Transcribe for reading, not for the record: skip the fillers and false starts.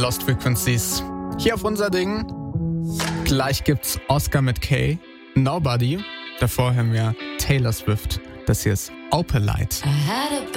Lost Frequencies. Hier auf unser Ding. Gleich gibt's Oscar mit K. Nobody. Davor hören wir Taylor Swift. Das hier ist Opalite.